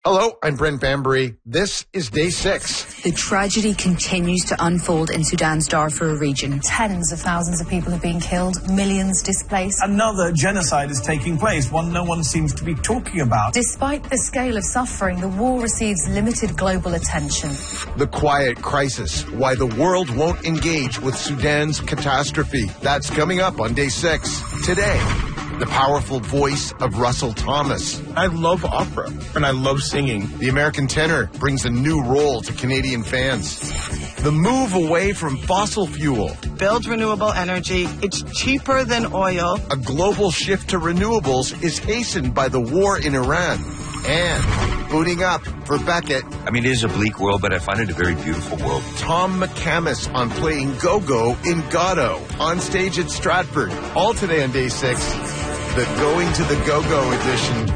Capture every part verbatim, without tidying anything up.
Hello, I'm Brent Bambury. This is day six. The tragedy continues to unfold in Sudan's Darfur region. Tens of thousands of people have been killed, millions displaced. Another genocide is taking place, one no one seems to be talking about. Despite the scale of suffering, the war receives limited global attention. The quiet crisis, why the world won't engage with Sudan's catastrophe. That's coming up on day six. Today, the powerful voice of Russell Thomas. I love opera, and I love singing. The American tenor brings a new role to Canadian fans. The move away from fossil fuel. Build renewable energy. It's cheaper than oil. A global shift to renewables is hastened by the war in Iran. And booting up for Beckett. I mean, it is a bleak world, but I find it a very beautiful world. Tom McCamus on playing Go-Go in Godot on stage at Stratford. All today on day six. The Going to the Go-Go edition.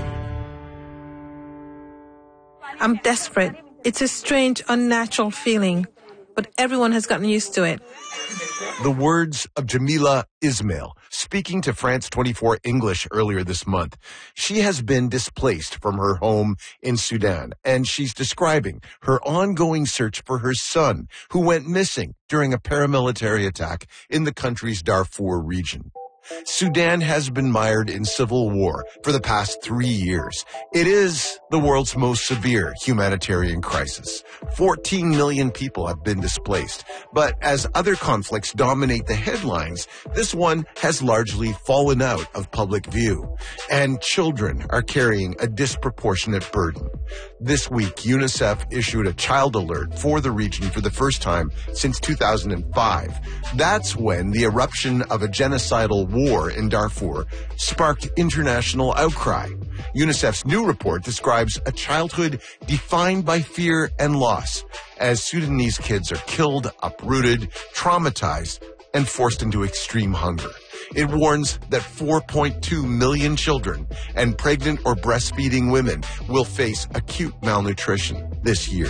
I'm desperate. It's a strange, unnatural feeling, but everyone has gotten used to it. The words of Jamila Ismail, speaking to France twenty-four English earlier this month. She has been displaced from her home in Sudan, and she's describing her ongoing search for her son, who went missing during a paramilitary attack in the country's Darfur region. Sudan has been mired in civil war for the past three years. It is the world's most severe humanitarian crisis. fourteen million people have been displaced. But as other conflicts dominate the headlines, this one has largely fallen out of public view. And children are carrying a disproportionate burden. This week, UNICEF issued a child alert for the region for the first time since two thousand five. That's when the eruption of a genocidal war in Darfur sparked international outcry. UNICEF's new report describes a childhood defined by fear and loss as Sudanese kids are killed, uprooted, traumatized, and forced into extreme hunger. It warns that four point two million children and pregnant or breastfeeding women will face acute malnutrition this year.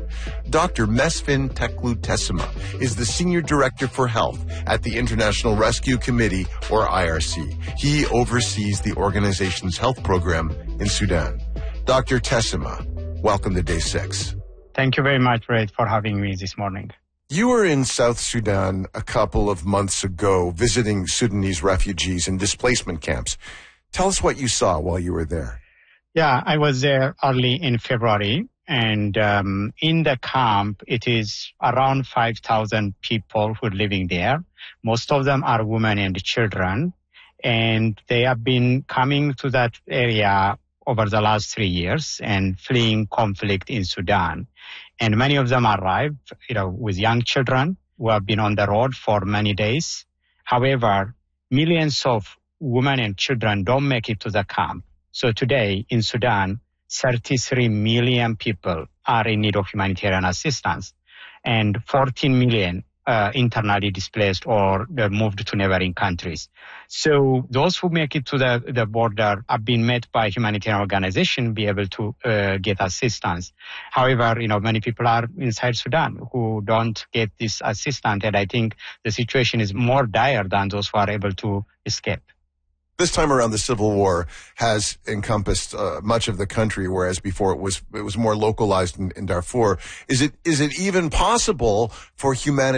Doctor Mesfin Teklu-Tessima is the Senior Director for Health at the International Rescue Committee, or I R C. He oversees the organization's health program in Sudan. Doctor Tessima, welcome to Day six. Thank you very much, Red, for having me this morning. You were in South Sudan a couple of months ago visiting Sudanese refugees in displacement camps. Tell us what you saw while you were there. Yeah, I was there early in February. And um, in the camp, it is around five thousand people who are living there. Most of them are women and children. And they have been coming to that area over the last three years and fleeing conflict in Sudan. And many of them arrived, you know, with young children who have been on the road for many days. However, millions of women and children don't make it to the camp. So today in Sudan, thirty-three million people are in need of humanitarian assistance, and fourteen million uh, internally displaced or uh, moved to neighboring countries. So those who make it to the, the border have been met by humanitarian organizations, be able to uh, get assistance. However, you know, many people are inside Sudan who don't get this assistance, and I think the situation is more dire than those who are able to escape. This time around, the civil war has encompassed uh, much of the country, whereas before it was it was more localized in, in Darfur. Is it is it even possible for humanity